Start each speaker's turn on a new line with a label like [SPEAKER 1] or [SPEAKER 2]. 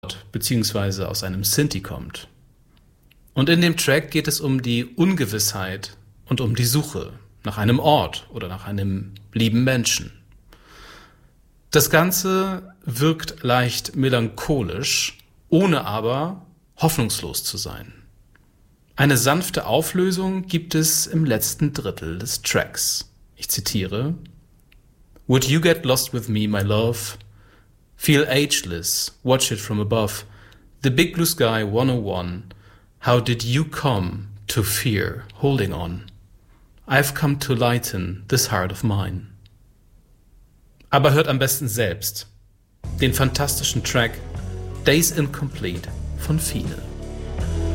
[SPEAKER 1] beziehungsweise aus einem Sinti kommt. Und in dem Track geht es um die Ungewissheit und um die Suche nach einem Ort oder nach einem lieben Menschen. Das Ganze wirkt leicht melancholisch, ohne aber hoffnungslos zu sein. Eine sanfte Auflösung gibt es im letzten Drittel des Tracks. Ich zitiere: Would you get lost with me, my love? Feel ageless, watch it from above. The big blue sky 101. How did you come to fear holding on? I've come to lighten this heart of mine. Aber hört am besten selbst den fantastischen Track Days Incomplete von Fine.